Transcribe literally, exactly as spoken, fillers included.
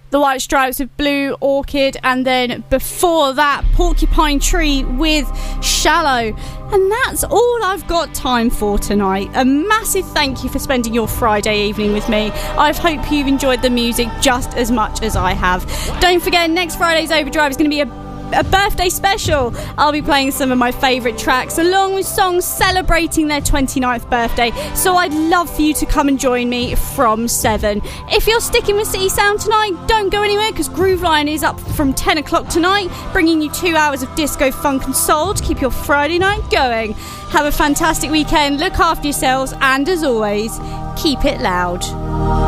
The White Stripes with Blue Orchid, and then before that, Porcupine Tree with Shallow. And that's all I've got time for tonight. A massive thank you for spending your Friday evening with me. I hope you've enjoyed the music just as much as I have. Don't forget, next Friday's Overdrive is going to be a a birthday special. I'll be playing some of my favourite tracks along with songs celebrating their twenty-ninth birthday, so I'd love for you to come and join me from seven. If you're sticking with City Sound tonight, don't go anywhere, because Grooveline is up from ten o'clock tonight, bringing you two hours of disco, funk and soul to keep your Friday night going. Have a fantastic weekend, look after yourselves, and as always, keep it loud.